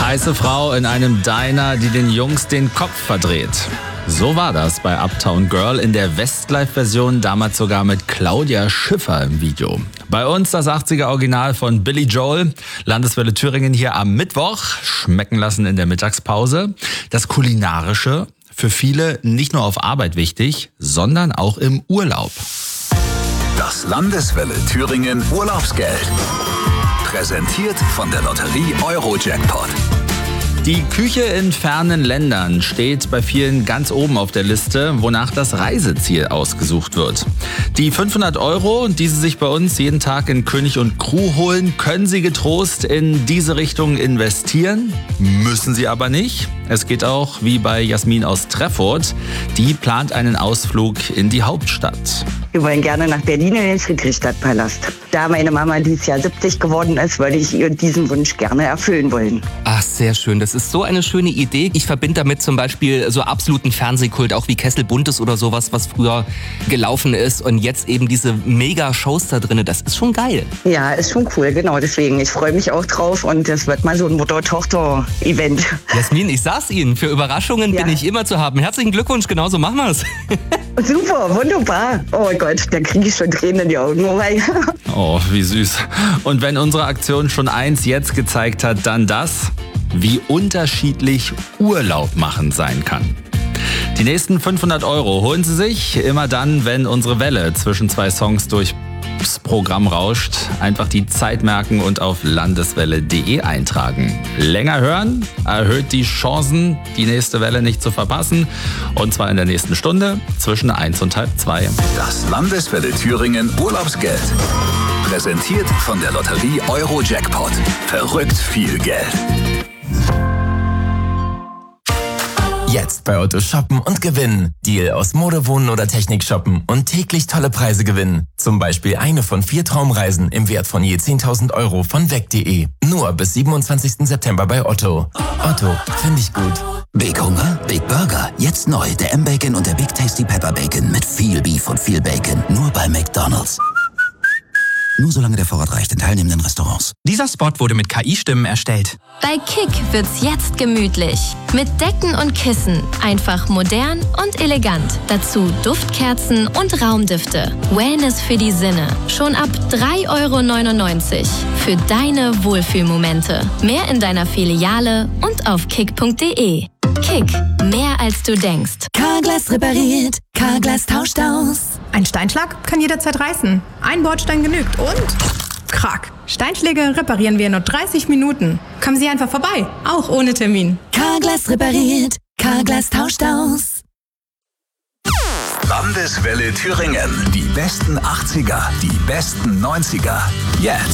Heiße Frau in einem Diner, die den Jungs den Kopf verdreht. So war das bei Uptown Girl in der Westlife-Version, damals sogar mit Claudia Schiffer im Video. Bei uns das 80er-Original von Billy Joel. Landeswelle Thüringen hier am Mittwoch. Schmecken lassen in der Mittagspause. Das Kulinarische, für viele nicht nur auf Arbeit wichtig, sondern auch im Urlaub. Das Landeswelle Thüringen Urlaubsgeld. Präsentiert von der Lotterie Eurojackpot. Die Küche in fernen Ländern steht bei vielen ganz oben auf der Liste, wonach das Reiseziel ausgesucht wird. Die 500 €, die Sie sich bei uns jeden Tag in König und Crew holen, können Sie getrost in diese Richtung investieren, müssen Sie aber nicht. Es geht auch wie bei Jasmin aus Treffurt, die plant einen Ausflug in die Hauptstadt. Wir wollen gerne nach Berlin in den Friedrichstadtpalast. Da meine Mama dieses Jahr 70 geworden ist, würde ich ihr diesen Wunsch gerne erfüllen wollen. Ach, sehr schön. Das ist so eine schöne Idee. Ich verbinde damit zum Beispiel so absoluten Fernsehkult, auch wie Kessel Buntes oder sowas, was früher gelaufen ist. Und jetzt eben diese Mega-Shows da drin. Das ist schon geil. Ja, ist schon cool, genau. Deswegen, ich freue mich auch drauf und das wird mal so ein Mutter-Tochter-Event. Jasmin, ich sag's Ihnen, für Überraschungen bin ich immer zu haben. Herzlichen Glückwunsch, genauso machen wir's. Super, wunderbar. Oh Gott, da kriege ich schon Tränen in die Augen. Oh, wie süß. Und wenn unsere Aktion schon eins jetzt gezeigt hat, dann das, wie unterschiedlich Urlaub machen sein kann. Die nächsten 500 € holen Sie sich immer dann, wenn unsere Welle zwischen zwei Songs durchs Programm rauscht. Einfach die Zeit merken und auf landeswelle.de eintragen. Länger hören erhöht die Chancen, die nächste Welle nicht zu verpassen. Und zwar in der nächsten Stunde zwischen 1 und halb 2. Das Landeswelle Thüringen Urlaubsgeld. Präsentiert von der Lotterie Eurojackpot. Verrückt viel Geld. Jetzt bei Otto shoppen und gewinnen. Deal aus Mode, Wohnen oder Technik shoppen und täglich tolle Preise gewinnen. Zum Beispiel eine von 4 Traumreisen im Wert von je 10.000 € von weg.de. Nur bis 27. September bei Otto. Otto, finde ich gut. Big Hunger? Big Burger. Jetzt neu. Der M-Bacon und der Big Tasty Pepper Bacon mit viel Beef und viel Bacon. Nur bei McDonald's. Nur solange der Vorrat reicht in teilnehmenden Restaurants. Dieser Spot wurde mit KI-Stimmen erstellt. Bei Kick wird's jetzt gemütlich. Mit Decken und Kissen. Einfach modern und elegant. Dazu Duftkerzen und Raumdüfte. Wellness für die Sinne. Schon ab 3,99 € für deine Wohlfühlmomente. Mehr in deiner Filiale und auf kick.de. Kick, mehr als du denkst. Carglass repariert, Carglass tauscht aus. Ein Steinschlag kann jederzeit reißen. Ein Bordstein genügt und krack. Steinschläge reparieren wir in nur 30 Minuten. Kommen Sie einfach vorbei, auch ohne Termin. Carglass repariert, Carglass tauscht aus. Landeswelle Thüringen. Die besten 80er, die besten 90er. Jetzt.